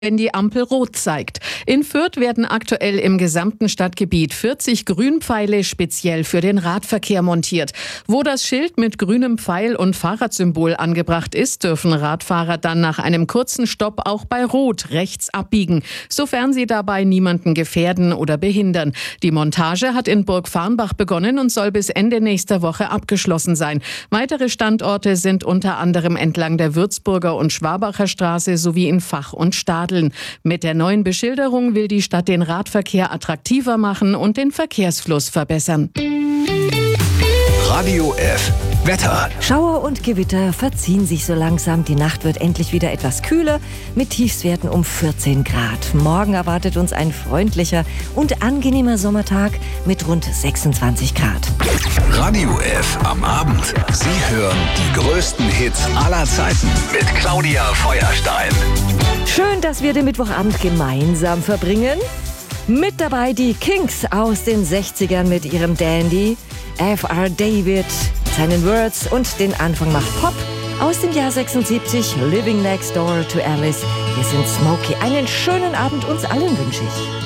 wenn die Ampel rot zeigt. In Fürth werden aktuell im gesamten Stadtgebiet 40 Grünpfeile speziell für den Radverkehr montiert. Wo das Schild mit grünem Pfeil und Fahrradsymbol angebracht ist, dürfen Radfahrer dann nach einem kurzen Stopp auch bei Rot rechts abbiegen, sofern sie dabei niemanden gefährden oder behindern. Die Montage hat in Burgfarrnbach begonnen und soll bis Ende nächster Woche abgeschlossen sein. Weitere Standorte sind unter anderem entlang der Würzburger und Schwabacher Straße sowie in Vach und Stadl. Mit der neuen Beschilderung will die Stadt den Radverkehr attraktiver machen und den Verkehrsfluss verbessern. Radio F. Wetter. Schauer und Gewitter verziehen sich so langsam. Die Nacht wird endlich wieder etwas kühler mit Tiefstwerten um 14 Grad. Morgen erwartet uns ein freundlicher und angenehmer Sommertag mit rund 26 Grad. Radio F am Abend. Sie hören die größten Hits aller Zeiten mit Claudia Feuerstein. Schön, dass wir den Mittwochabend gemeinsam verbringen. Mit dabei die Kinks aus den 60ern mit ihrem Dandy. F.R. David, seinen Words und den Anfang macht Pop. Aus dem Jahr 76, Living Next Door to Alice. Wir sind Smokey. Einen schönen Abend uns allen wünsche ich.